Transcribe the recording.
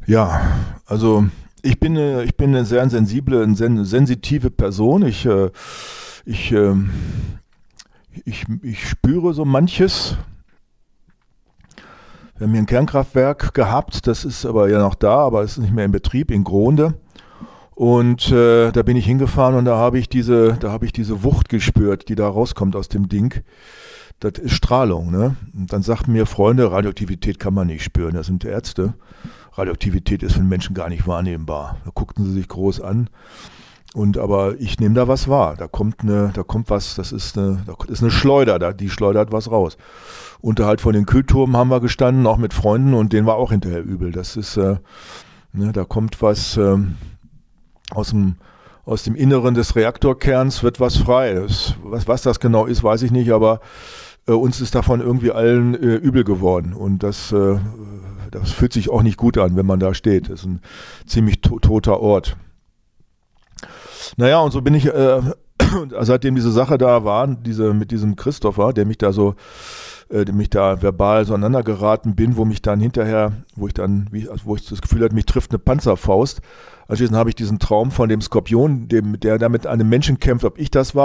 Ja, also ich bin eine sehr sensible, sensitive Person. Ich, ähm, ich spüre so manches. Wir haben hier ein Kernkraftwerk gehabt, das ist aber ja noch da, aber es ist nicht mehr in Betrieb, in Gronde. Und da bin ich hingefahren und da habe ich diese Wucht gespürt, die da rauskommt aus dem Ding. Das ist Strahlung, ne? Und dann sagten mir Freunde, Radioaktivität kann man nicht spüren, das sind Ärzte. Radioaktivität ist für den Menschen gar nicht wahrnehmbar. Da guckten sie sich groß an. Und aber ich nehme da was wahr. Da kommt was, das ist eine Schleuder, die schleudert was raus. Unterhalb von den Kühlturmen haben wir gestanden, auch mit Freunden und denen war auch hinterher übel. Da kommt was aus dem, aus dem Inneren des Reaktorkerns wird was frei. Was das genau ist, weiß ich nicht, aber uns ist davon irgendwie allen übel geworden. Und das fühlt sich auch nicht gut an, wenn man da steht. Das ist ein ziemlich toter Ort. Naja, und so bin ich, seitdem diese Sache da war, mit diesem Christopher, dem ich da verbal so aneinander geraten bin, wo mich dann hinterher, wo ich das Gefühl hatte, mich trifft eine Panzerfaust. Anschließend habe ich diesen Traum von dem Skorpion, der da mit einem Menschen kämpft, ob ich das war.